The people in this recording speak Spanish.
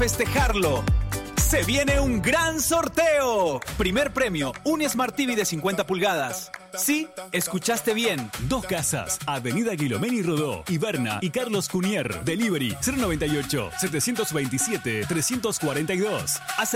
festejarlo. Se viene un gran sorteo. Primer premio, un Smart TV de 50 pulgadas. Sí, escuchaste bien. 2 casas, Avenida Guilomeni Rodó, Iberna y Carlos Cunier. Delivery 098 727 342.